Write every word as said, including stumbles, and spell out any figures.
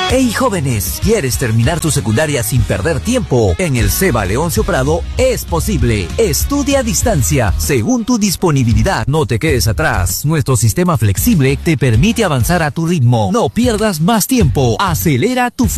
Hey jóvenes, ¿quieres terminar tu secundaria sin perder tiempo? En el SEBA Leoncio Prado es posible. Estudia a distancia, según tu disponibilidad. No te quedes atrás. Nuestro sistema flexible te permite avanzar a tu ritmo. No pierdas más tiempo. Acelera tu futuro.